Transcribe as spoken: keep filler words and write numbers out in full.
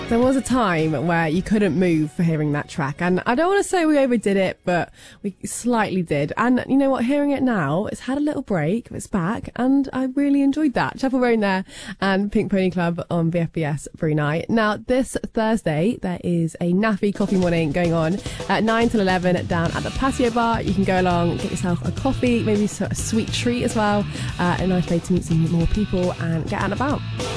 There was a time where you couldn't move for hearing that track, and I don't want to say we overdid it, but we slightly did. And you know what, hearing it now, it's had a little break, it's back, and I really enjoyed that. Chapel Roan there and Pink Pony Club on V F B S Brunei. Now this Thursday there is a naffy coffee morning going on at nine till eleven down at the patio bar. You can go along, get yourself a coffee, maybe a sweet treat as well, uh, a nice way to meet some more people and get out and about.